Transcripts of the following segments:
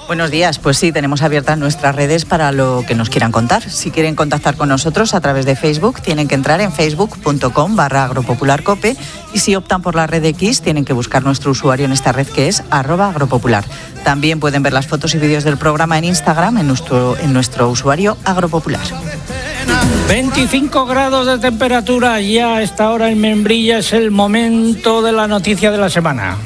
Buenos días, pues sí, tenemos abiertas nuestras redes para lo que nos quieran contar. Si quieren contactar con nosotros a través de Facebook, tienen que entrar en facebook.com/agropopularcope y si optan por la red X, tienen que buscar nuestro usuario en esta red que es @agropopular. También pueden ver las fotos y vídeos del programa en Instagram en nuestro usuario agropopular. 25 grados de temperatura ya a esta hora en Membrilla, es el momento de la noticia de la semana.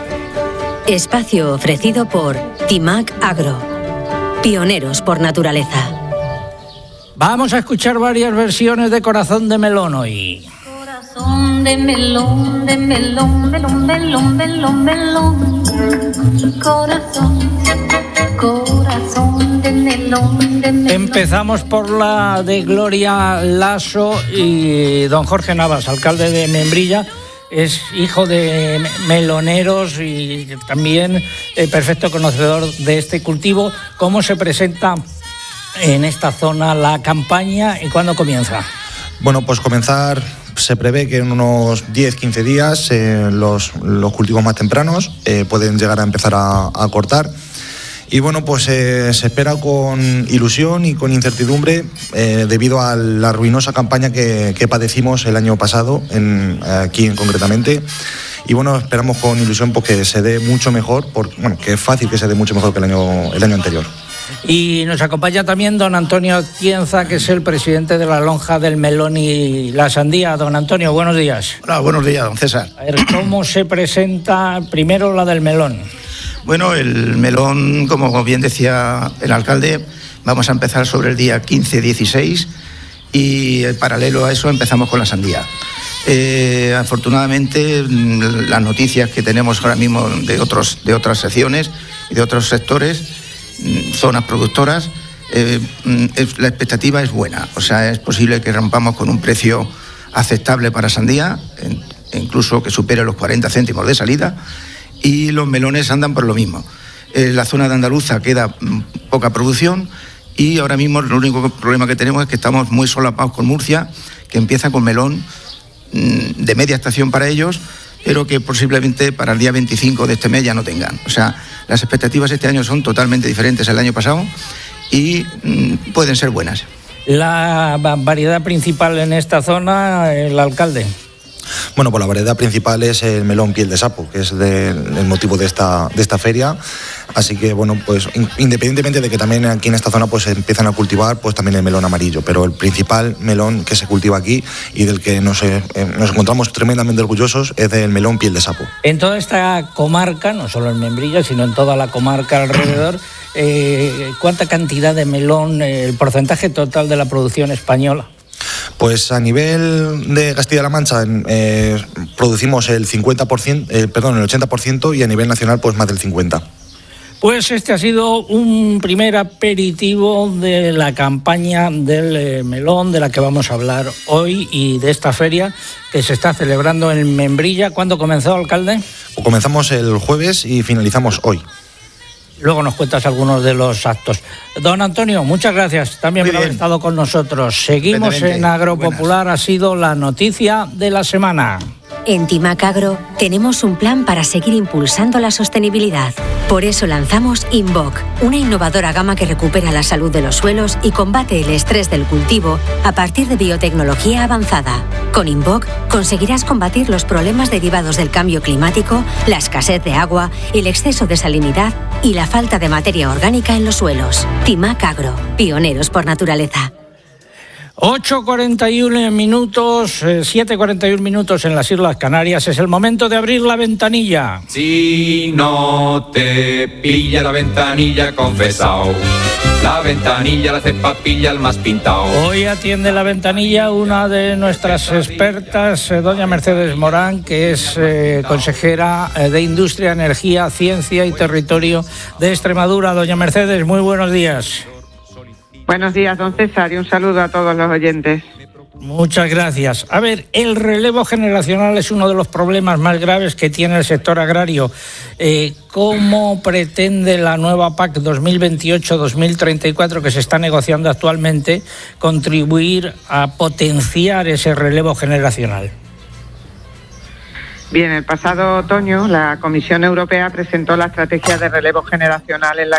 Espacio ofrecido por Timac Agro, pioneros por naturaleza. Vamos a escuchar varias versiones de Corazón de Melón hoy. Corazón de melón, de melón, melón, melón, melón, melón. Corazón, corazón de melón, de melón. Empezamos por la de Gloria Lasso y don Jorge Navas, alcalde de Membrilla. Es hijo de meloneros y también perfecto conocedor de este cultivo. ¿Cómo se presenta en esta zona la campaña y cuándo comienza? Bueno, pues comenzar, se prevé que en unos 10-15 días los cultivos más tempranos pueden llegar a empezar a cortar. Y bueno, pues se espera con ilusión y con incertidumbre debido a la ruinosa campaña que padecimos el año pasado, aquí concretamente. Y bueno, esperamos con ilusión porque se dé mucho mejor, que es fácil que se dé mucho mejor que el año anterior. Y nos acompaña también don Antonio Atienza, que es el presidente de la Lonja del Melón y la Sandía. Don Antonio, buenos días. Hola, buenos días, don César. A ver, ¿cómo se presenta primero la del melón? Bueno, el melón, como bien decía el alcalde, vamos a empezar sobre el día 15-16 y paralelo a eso empezamos con la sandía. Afortunadamente, las noticias que tenemos ahora mismo de otras secciones y de otros sectores, zonas productoras, la expectativa es buena. O sea, es posible que rompamos con un precio aceptable para sandía, incluso que supere los 40 céntimos de salida. Y los melones andan por lo mismo. En la zona de Andaluza queda poca producción y ahora mismo el único problema que tenemos es que estamos muy solapados con Murcia, que empieza con melón de media estación para ellos, pero que posiblemente para el día 25 de este mes ya no tengan. O sea, las expectativas este año son totalmente diferentes al año pasado y pueden ser buenas. La variedad principal en esta zona, el alcalde. Bueno, pues la variedad principal es el melón piel de sapo, que es el motivo de esta feria. Así que, bueno, pues independientemente de que también aquí en esta zona pues se empiezan a cultivar pues también el melón amarillo, pero el principal melón que se cultiva aquí y del que nos encontramos tremendamente orgullosos es del melón piel de sapo. En toda esta comarca, no solo en Membrilla, sino en toda la comarca alrededor, ¿cuánta cantidad de melón, el porcentaje total de la producción española? Pues a nivel de Castilla-La Mancha producimos el 80% y a nivel nacional pues más del 50%. Pues este ha sido un primer aperitivo de la campaña del melón de la que vamos a hablar hoy y de esta feria que se está celebrando en Membrilla. ¿Cuándo comenzó, alcalde? Comenzamos el jueves y finalizamos hoy. Luego nos cuentas algunos de los actos. Don Antonio, muchas gracias también por haber estado con nosotros. Seguimos en Agropopular, ha sido la noticia de la semana. En Timac Agro tenemos un plan para seguir impulsando la sostenibilidad. Por eso lanzamos Invoc, una innovadora gama que recupera la salud de los suelos y combate el estrés del cultivo a partir de biotecnología avanzada. Con Invoc conseguirás combatir los problemas derivados del cambio climático, la escasez de agua, el exceso de salinidad y la falta de materia orgánica en los suelos. Timac Agro, pioneros por naturaleza. 8:41 minutos, 7:41 minutos en las Islas Canarias. Es el momento de abrir la ventanilla. Si no te pilla la ventanilla, confesao. La ventanilla la hace papilla el más pintao. Hoy atiende la ventanilla una de nuestras expertas, doña Mercedes Morán, que es consejera de Industria, Energía, Ciencia y Territorio de Extremadura. Doña Mercedes, muy buenos días. Buenos días, don César, y un saludo a todos los oyentes. Muchas gracias. A ver, el relevo generacional es uno de los problemas más graves que tiene el sector agrario. ¿Cómo pretende la nueva PAC 2028-2034, que se está negociando actualmente, contribuir a potenciar ese relevo generacional? Bien, el pasado otoño la Comisión Europea presentó la estrategia de relevo generacional en la